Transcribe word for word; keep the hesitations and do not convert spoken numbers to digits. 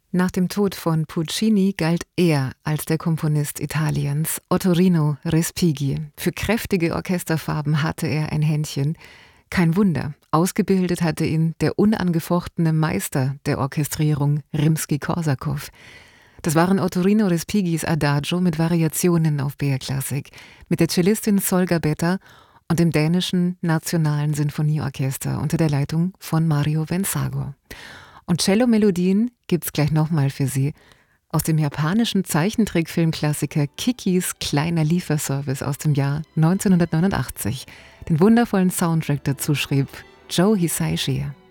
Nach dem Tod von Puccini galt er als der Komponist Italiens, Ottorino Respighi. Für kräftige Orchesterfarben hatte er ein Händchen. Kein Wunder, ausgebildet hatte ihn der unangefochtene Meister der Orchestrierung, Rimski-Korsakow. Das waren Ottorino Respighis Adagio mit Variationen auf B R-Klassik, mit der Cellistin Sol Gabetta und dem dänischen Nationalen Sinfonieorchester unter der Leitung von Mario Venzago. Und Cello-Melodien gibt's gleich nochmal für Sie aus dem japanischen Zeichentrickfilmklassiker Kikis kleiner Lieferservice aus dem Jahr neunzehnhundertneunundachtzig. Den wundervollen Soundtrack dazu schrieb Joe Hisaishi.